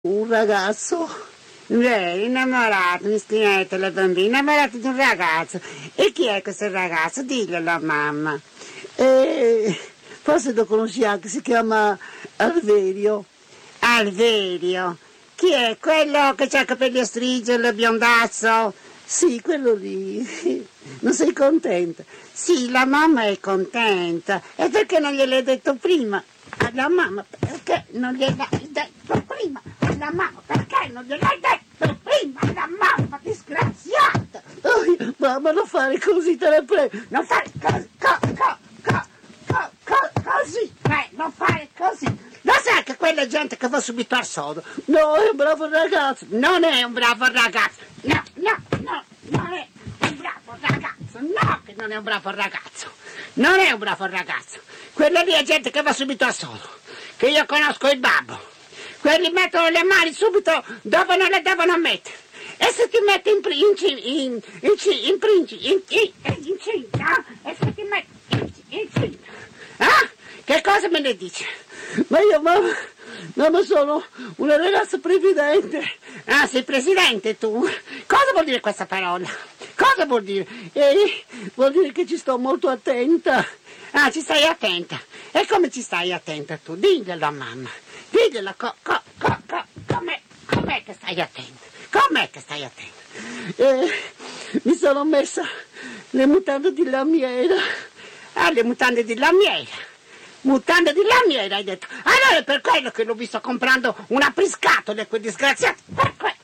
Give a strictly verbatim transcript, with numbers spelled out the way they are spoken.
Un ragazzo, Beh, innamorato, mischinetta la bambina, innamorato di un ragazzo. E chi è questo ragazzo? Diglielo alla mamma. e forse lo conosci anche, si chiama Alverio. Alverio. Chi è? Quello che ha i capelli a strisce, il biondazzo? Sì, quello lì. Non sei contenta? Sì, la mamma è contenta. E perché non gliel'hai detto prima? Alla mamma, perché non gliel'hai detto prima? Alla mamma, perché non gliel'hai detto prima? Alla mamma, disgraziata! Oh, mamma, non fare così, te la prego. Non fare così, co, co, co, co, co, così, eh, non fare così. Lo sai che quella gente che va subito al sodo? No, è un bravo ragazzo. Non è un bravo ragazzo. No, no, no, non è un bravo ragazzo. No, che non è un bravo ragazzo. Non è un bravo ragazzo. Quella lì è gente che va subito al sodo. Che io conosco il babbo. Quelli mettono le mani subito dove non le devono mettere. E se ti metti in princi, in, in, in princi, in, in, incinta, e se ti metti in, incinta, ah? Che cosa me ne dici? Ma io, mamma, mamma, sono una ragazza previdente. Ah, sei presidente tu? Cosa vuol dire questa parola? Cosa vuol dire? E vuol dire che ci sto molto attenta. Ah, ci stai attenta. E come ci stai attenta tu? Diglielo a mamma. Diglielo, co, co, co, co, com'è, com'è che stai attenta? Com'è che stai attenta? E mi sono messa le mutande di lamiera. Ah, le mutande di lamiera. Mutande di lamiera, hai detto. Allora è per quello che l'ho visto comprando un apriscatole, quel disgraziato. Per quello.